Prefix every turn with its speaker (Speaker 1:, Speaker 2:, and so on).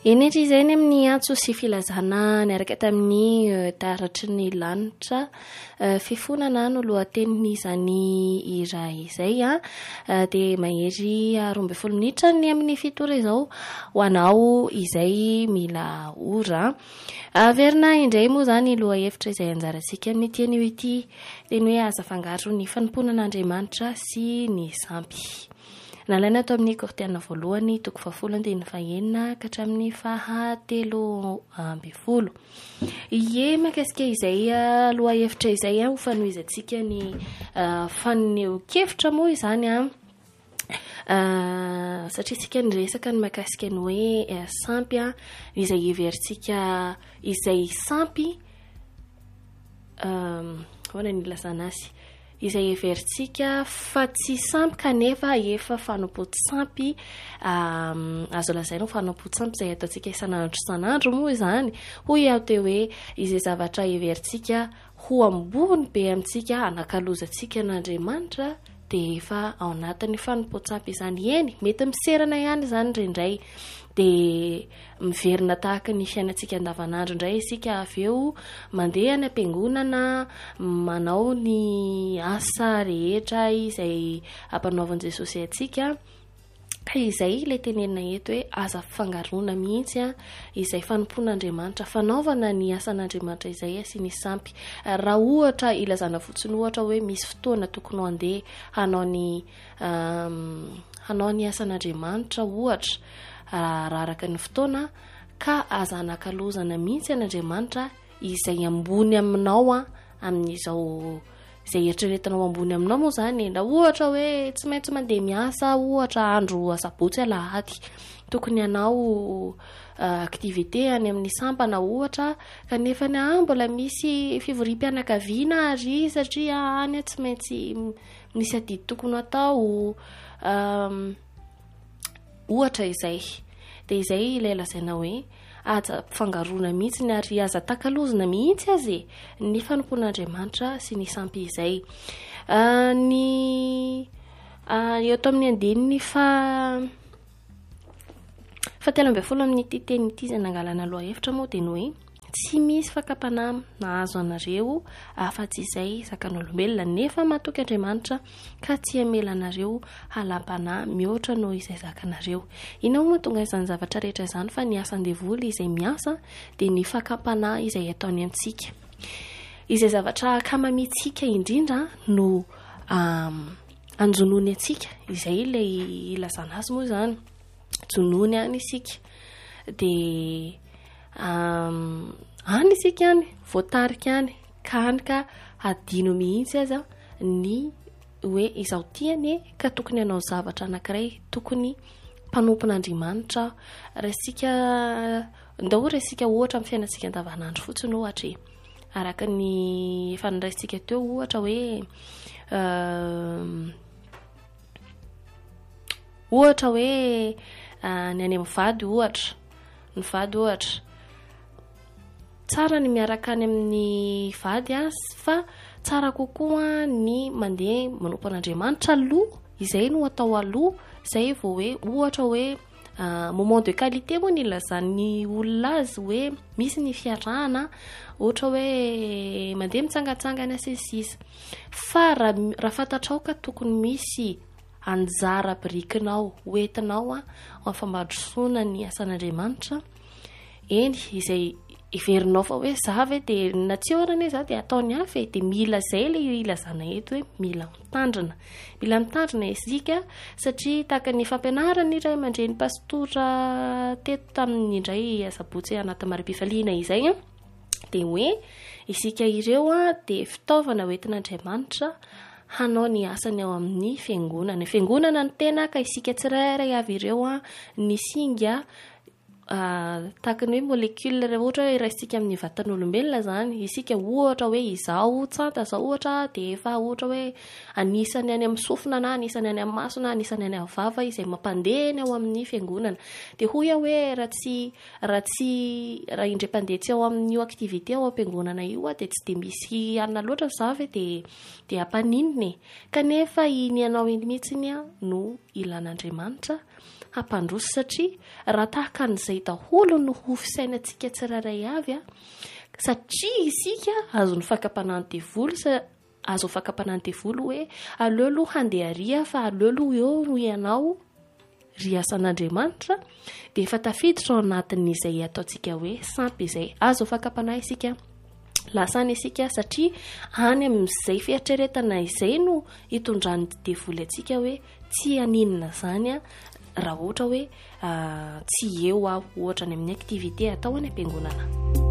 Speaker 1: Enetra izay ny amin'ny antso sy filazana niaraka tamin'ny taratry ny lanitra fifonana no lohatenin'izany iray izay dia mahery 12 minitra ny amin'ny fitore izao ho anao izay mila ora averina indray moa zany loha hevitra izay anjarantsika amin'ity anio ity teny hoe aza fangaro ny fanomponan'Andriamanitra sy ny sampy. Nalaina ato amin'ny kortiana voalohany toko 7:21 ka hatramin'ny 7:20. Ie makasika izay loha hevitra izay ho fanoizantsika ny faneho-kevitra moa izany satria tsika niresaka ny makasika ny hoe sampy izay heverintsika izay sampy hoana ny ilazana azy izay heverintsika fa tsy sampy kanefa efa fanompoty sampy azo lazaina ho fanompoty sampy izay ataontsika isanandro moa izany hoy aho teo hoe izay zavatra heverintsika ho ambony be amintsika anakalozantsika n'Andriamanitra dia efa ao anatin'ny fanompoty sampy izany. Eny mety miserana ihany izany indraindray dia miverina tahaka ny fiainantsika andavanandro indray isika avy eo mandeha any am-piangonana manao ny asa rehetra izay ampanaovan'i Jesosy antsika ka izay ilay tenenina eto hoe aza fangarona mihitsy izay fanompon'Andriamanitra fanaovana ny asan'Andriamanitra izay sy ny sampy. Raha ohatra ilazana fotsiny ohatra hoe misy fotoana tokony handeha hanao ny asan'Andriamanitra ohatra raha araka ny fotoana ka aza anakalozana mihitsy an'Andriamanitra izay ambony aminao amin'izao izay eritreretinao ambony aminao moa zany. Na ohatra hoe tsy maintsy mandeha miasa ohatra andro asabotsy alahady tokony hanao aktivite any amin'ny sampana ohatra kanefa ny mbola misy fivorim-pianakaviana ary satria any tsy maintsy misy adidy tokony atao ohatra izay dia izay ilay lazaina hoe aza fangarona mihitsy ny ary aza takalozina mihitsy azy ny fanompon'Andriamanitra sy ny sampy izay. Ny eo ato amin'ny andininy fatelambefolo amin'ity teny ity izay nangalana loha hevitra moa dia ny hoe tsy misy fakapanahy nahazo anareo afa-tsy izay zakan'olombelona nefa mahatoky Andriamanitra ka tsy hamela anareo halam-panahy mihoatra noho izay zakanareo. Inona moa tonga izany zavatra rehetra izany fa ny asan-devoly izay miasa dia ny fakapanahy izay ataony amintsika. Izay zavatra kamamitsika indrindra no anjonony antsika izay ilay ilazana azy moa izany jonony any isika dia any isika any voatarika any kanika adino mihitsy aza ny hoe izao tiany ka tokony hanao zavatra anankiray tokony mpanompon'Andriamanitra resika ndao resika ohatra amin'ny fiainantsika andavanandro fotsiny ohatra araka ny fanandraisitsika teo ohatra hoe ny any mivady ohatra ny vady ohatra tsara ny miaraka any amin'ny vady fa tsara kokoa ny mandeha manompo an'Andriamanitra aloha izay no atao aloha izay vao hoe ohatra hoe moment de qualité moa ny ilazan'ny olona azy hoe misy ny fiarahana ohatra hoe mandeha mitsangatsangana sisa fa raha fantatrao ka tokony misy anjara birikinao hoentinao amin'ny famadrosoana ny asan'Andriamanitra eny izay iverinao fa hoe zavy dia na tsy orana izy dia ataony hafa dia mila izay ilay ilazana eto hoe mila mitandrina isika satria tahaka ny fampianarana iray aman-dreny pastora teto tamin'ny indray asabotsy anaty mari-pifaliana izay dia hoe isika ireo dia fitaovana hoentin'Andriamanitra hanao ny asany ao amin'ny fiangonana ny tena ka isika tsirairay avy ireo ny singa tahaka ny hoe molecule ohatra hoe iraisika amin'ny vatan'olombelona zany isika ohatra hoe izao tsanta zao ohatra dia efa ohatra hoe anisany any amin'ny sofina na anisany any amin'ny masona anisany any amin'ny vava izay mampandeha ny ao amin'ny fiangonana dia hoy aho hoe raha indray-pandeha tsy ao amin'io aktivité ao am-piangonana io dia tsy dia misy anona loatra zavy dia ampanininy kanefa iny anao iny mihitsiny no ilan'Andriamanitra hampandroso satria raha tahaka an'izay daholo no ho fisainantsika tsiraray avy satria isika azo ny fakapanan'nytevolo azo fakapanan'nytevolo hoe aleo aloha handeha ria fa aleo aloha eo no ianao ry asan'Andriamanitra dia efa tafiditra ao anatin'izay ataontsika hoe sampy izay azo fakapana isika lasana isika satria any amin'izay fiatreretana izay no hitondrany devolo atsika hoe tsy aninona zany raha ohatra hoe tsy eo ohatra ny amin'ny aktivite atao any am-piangonana.